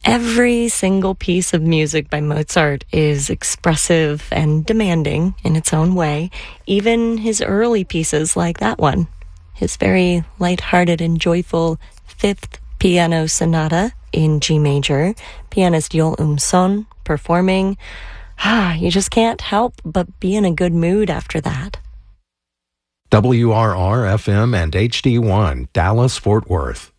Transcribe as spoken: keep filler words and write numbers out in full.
Every single piece of music by Mozart is expressive and demanding in its own way, even his early pieces like that one. His very lighthearted and joyful Fifth Piano Sonata in G major, pianist Yul Um-son performing. Ah, you just can't help but be in a good mood after that. W R R F M and H D one, Dallas, Fort Worth.